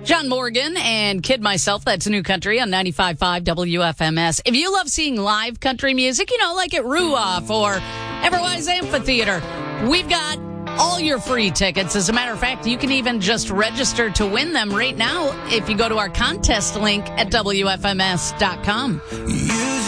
John Morgan and Kid Myself, that's New Country on 95.5 WFMS. If you love seeing live country music, like at Ruoff or Everwise Amphitheater, we've got all your free tickets. As a matter of fact, you can even just register to win them right now if you go to our contest link at WFMS.com.